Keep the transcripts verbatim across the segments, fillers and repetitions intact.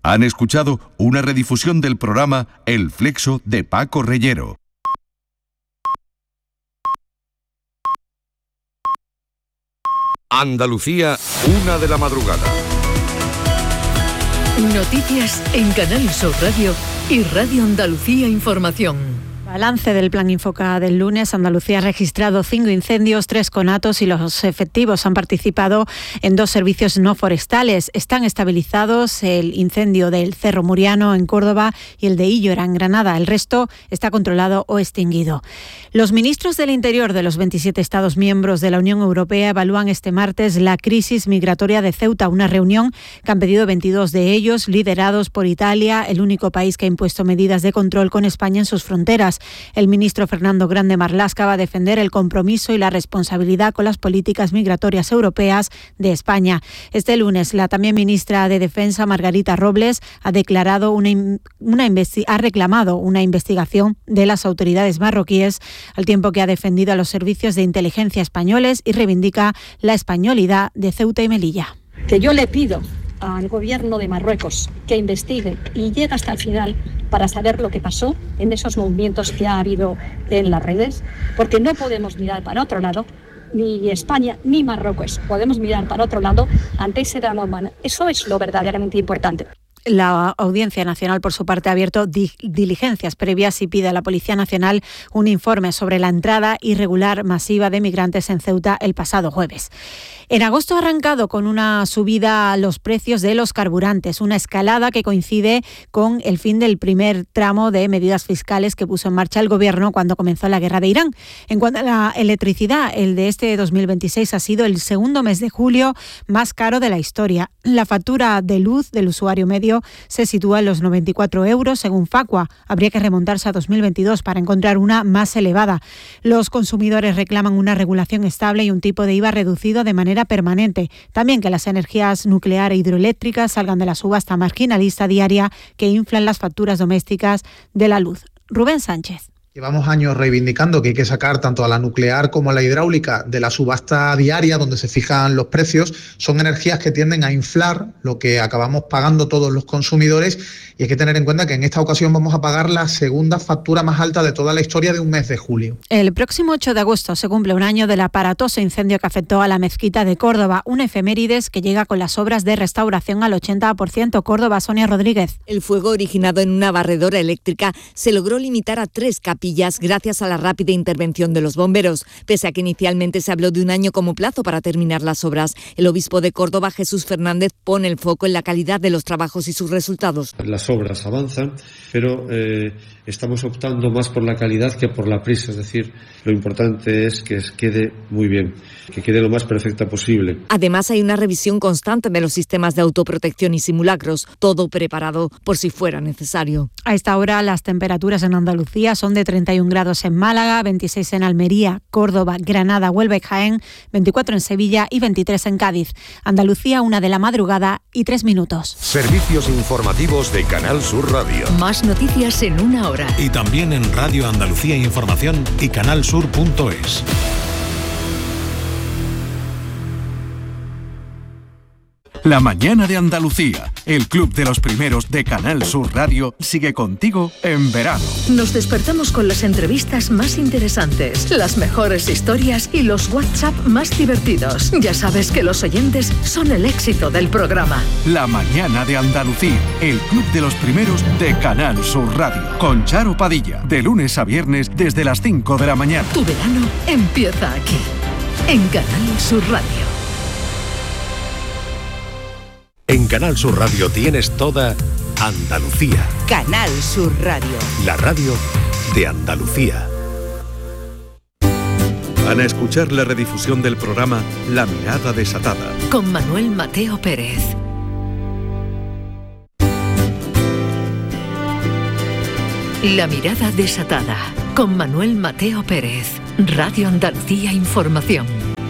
Han escuchado una redifusión del programa El Flexo de Paco Reyero. Andalucía, una de la madrugada. Noticias en Canal Sur Radio y Radio Andalucía Información. Balance del Plan Infoca del lunes. Andalucía ha registrado cinco incendios, tres conatos y los efectivos han participado en dos servicios no forestales. Están estabilizados el incendio del Cerro Muriano en Córdoba y el de Illora en Granada. El resto está controlado o extinguido. Los ministros del Interior de los veintisiete Estados miembros de la Unión Europea evalúan este martes la crisis migratoria de Ceuta, una reunión que han pedido veintidós de ellos, liderados por Italia, el único país que ha impuesto medidas de control con España en sus fronteras. El ministro Fernando Grande Marlaska va a defender el compromiso y la responsabilidad con las políticas migratorias europeas de España. Este lunes, la también ministra de Defensa, Margarita Robles, ha declarado una, una investi- ha reclamado una investigación de las autoridades marroquíes, al tiempo que ha defendido a los servicios de inteligencia españoles y reivindica la españolidad de Ceuta y Melilla. Que yo le pido al gobierno de Marruecos que investigue y llegue hasta el final para saber lo que pasó en esos movimientos que ha habido en las redes, porque no podemos mirar para otro lado, ni España ni Marruecos podemos mirar para otro lado ante ese drama humano. Eso es lo verdaderamente importante. La Audiencia Nacional, por su parte, ha abierto di- diligencias previas y pide a la Policía Nacional un informe sobre la entrada irregular masiva de migrantes en Ceuta el pasado jueves. En agosto ha arrancado con una subida a los precios de los carburantes, una escalada que coincide con el fin del primer tramo de medidas fiscales que puso en marcha el Gobierno cuando comenzó la guerra de Irán. En cuanto a la electricidad, el de este dos mil veintiséis ha sido el segundo mes de julio más caro de la historia. La factura de luz del usuario medio se sitúa en los noventa y cuatro euros según Facua. Habría que remontarse a dos mil veintidós para encontrar una más elevada. Los consumidores reclaman una regulación estable y un tipo de I V A reducido de manera permanente. También que las energías nuclear e hidroeléctricas salgan de la subasta marginalista diaria que inflan las facturas domésticas de la luz. Rubén Sánchez. Llevamos años reivindicando que hay que sacar tanto a la nuclear como a la hidráulica de la subasta diaria donde se fijan los precios. Son energías que tienden a inflar lo que acabamos pagando todos los consumidores y hay que tener en cuenta que en esta ocasión vamos a pagar la segunda factura más alta de toda la historia de un mes de julio. El próximo ocho de agosto se cumple un año del aparatoso incendio que afectó a la mezquita de Córdoba, una efemérides que llega con las obras de restauración al ochenta por ciento. Córdoba, Sonia Rodríguez. El fuego, originado en una barredora eléctrica, se logró limitar a tres capillas gracias a la rápida intervención de los bomberos. Pese a que inicialmente se habló de un año como plazo para terminar las obras, el obispo de Córdoba, Jesús Fernández, pone el foco en la calidad de los trabajos y sus resultados. Las obras avanzan, pero eh, estamos optando más por la calidad que por la prisa. Es decir, lo importante es que quede muy bien, que quede lo más perfecta posible. Además, hay una revisión constante de los sistemas de autoprotección y simulacros, todo preparado por si fuera necesario. A esta hora las temperaturas en Andalucía son de treinta y un grados en Málaga, veintiséis en Almería, Córdoba, Granada, Huelva y Jaén, veinticuatro en Sevilla y veintitrés en Cádiz. Andalucía, una de la madrugada y tres minutos. Servicios informativos de Canal Sur Radio. Más noticias en una hora. Y también en Radio Andalucía Información y canalsur punto es. La mañana de Andalucía, el club de los primeros de Canal Sur Radio, sigue contigo en verano. Nos despertamos con las entrevistas más interesantes, las mejores historias y los WhatsApp más divertidos. Ya sabes que los oyentes son el éxito del programa. La mañana de Andalucía, el club de los primeros de Canal Sur Radio, con Charo Padilla, de lunes a viernes desde las cinco de la mañana. Tu verano empieza aquí, en Canal Sur Radio. En Canal Sur Radio tienes toda Andalucía. Canal Sur Radio. La radio de Andalucía. Van a escuchar la redifusión del programa La Mirada Desatada. Con Manuel Mateo Pérez. La Mirada Desatada. Con Manuel Mateo Pérez. Radio Andalucía Información.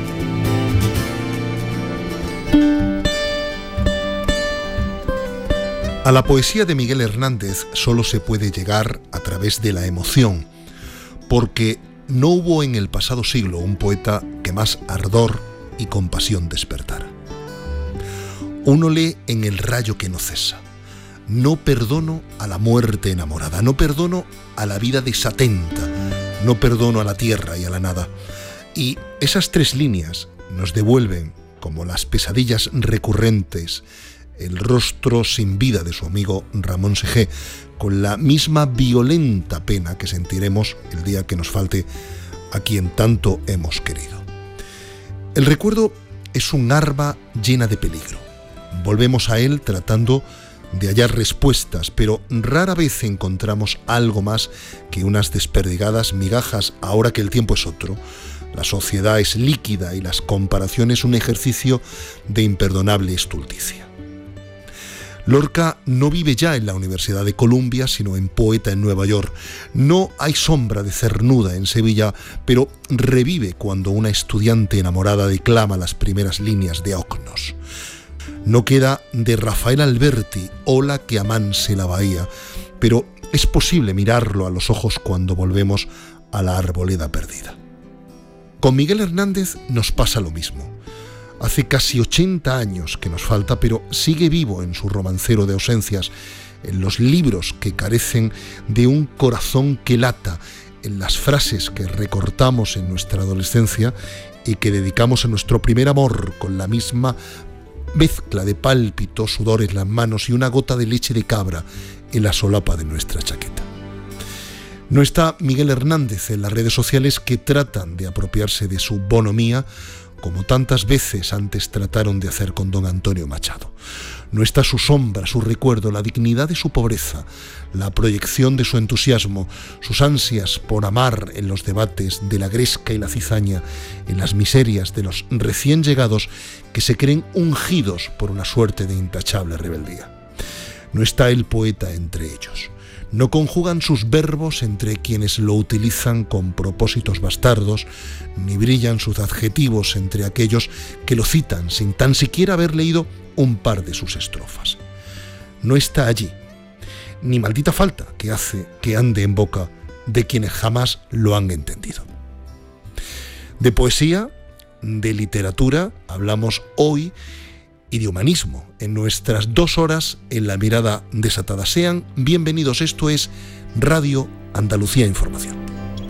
A la poesía de Miguel Hernández solo se puede llegar a través de la emoción, porque no hubo en el pasado siglo un poeta que más ardor y compasión despertara. Uno lee en El rayo que no cesa, No perdono a la muerte enamorada, no perdono a la vida desatenta, no perdono a la tierra y a la nada. Y esas tres líneas nos devuelven, como las pesadillas recurrentes, el rostro sin vida de su amigo Ramón Segé, con la misma violenta pena que sentiremos el día que nos falte a quien tanto hemos querido. El recuerdo es un arma llena de peligro. Volvemos a él tratando de hallar respuestas, pero rara vez encontramos algo más que unas desperdigadas migajas ahora que el tiempo es otro. La sociedad es líquida y las comparaciones un ejercicio de imperdonable estulticia. Lorca no vive ya en la Universidad de Columbia, sino en Poeta en Nueva York. No hay sombra de Cernuda en Sevilla, pero revive cuando una estudiante enamorada declama las primeras líneas de Ocnos. No queda de Rafael Alberti, Ola que amanse la bahía, pero es posible mirarlo a los ojos cuando volvemos a la arboleda perdida. Con Miguel Hernández nos pasa lo mismo. Hace casi ochenta años que nos falta, pero sigue vivo en su romancero de ausencias, en los libros que carecen de un corazón que lata, en las frases que recortamos en nuestra adolescencia y que dedicamos a nuestro primer amor con la misma mezcla de pálpito, sudor en las manos y una gota de leche de cabra en la solapa de nuestra chaqueta. No está Miguel Hernández en las redes sociales que tratan de apropiarse de su bonomía, como tantas veces antes trataron de hacer con don Antonio Machado. No está su sombra, su recuerdo, la dignidad de su pobreza, la proyección de su entusiasmo, sus ansias por amar en los debates de la gresca y la cizaña, en las miserias de los recién llegados que se creen ungidos por una suerte de intachable rebeldía. No está el poeta entre ellos. No conjugan sus verbos entre quienes lo utilizan con propósitos bastardos, ni brillan sus adjetivos entre aquellos que lo citan sin tan siquiera haber leído un par de sus estrofas. No está allí, ni maldita falta que hace que ande en boca de quienes jamás lo han entendido. De poesía, de literatura, hablamos hoy, y de humanismo en nuestras dos horas en La Mirada Desatada. Sean bienvenidos, esto es Radio Andalucía Información.